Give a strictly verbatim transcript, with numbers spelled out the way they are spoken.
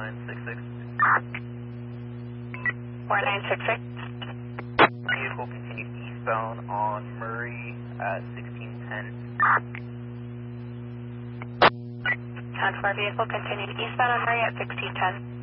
nine six six. four nine six six. Vehicle continued eastbound on Murray at sixteen ten. ten four vehicle continued eastbound on Murray at sixteen ten.